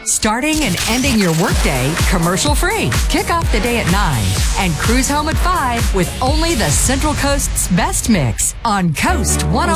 Starting and ending your workday commercial-free. Kick off the day at 9 and cruise home at 5 with only the Central Coast's best mix on Coast 101.